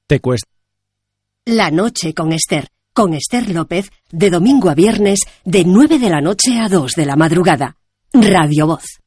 te cuesta. La noche con Esther López, de domingo a viernes, de 9 de la noche a 2 de la madrugada. Radio Voz.